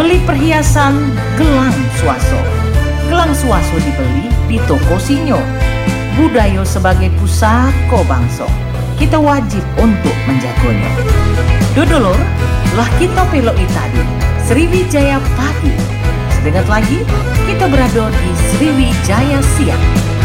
Beli perhiasan gelang swaso. Gelang swaso dibeli di toko Sinyo. Budaya sebagai pusako bangsa, kita wajib untuk menjaganya. Dodolor, lah kita peloi tadi Sriwijaya pagi. Sedengat lagi, kita berada di Sriwijaya siang.